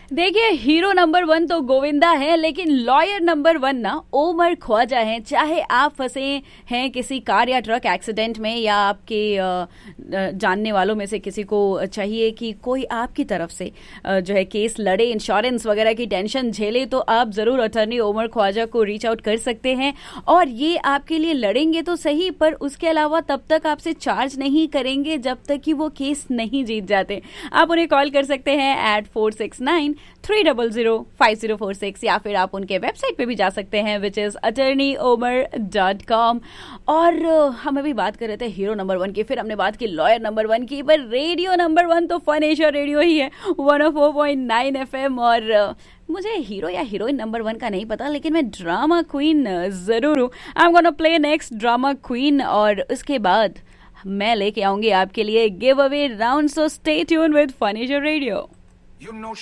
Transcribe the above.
देखिए, hero number 1 तो गोविंदा है, लेकिन लॉयर नंबर 1 ना ओमर ख्वाजा है। चाहे आप फंसे हैं किसी कार या ट्रक एक्सीडेंट में, या आपके जानने वालों में से किसी को चाहिए कि कोई आपकी तरफ से जो है केस लड़े, इंश्योरेंस वगैरह की टेंशन झेले, तो आप जरूर अटर्नी ओमर ख्वाजा को रीच आउट कर सकते हैं। और ये आपके लिए लड़ेंगे तो सही, पर उसके अलावा तब तक आपसे चार्ज नहीं करेंगे जब तक कि वो केस नहीं जीत जाते। आप उन्हें कॉल कर सकते हैं @469-300-5046, या फिर आप उनके वेबसाइट पे भी जा सकते हैं विच इज attorneyomer.com। और हम अभी बात कर रहे थे हीरो नंबर 1 की, फिर हमने बात की लॉयर नंबर 1 की, पर रेडियो नंबर 1 तो फन एशिया रेडियो ही है, 104.9 FM। और मुझे हीरो या हीरोइन नंबर 1 का नहीं पता, लेकिन मैं ड्रामा क्वीन जरूर हूँ। I am gonna play next drama queen, और उसके बाद मैं लेके आऊंगी आपके लिए give away round. So stay tune with fun Asia radio.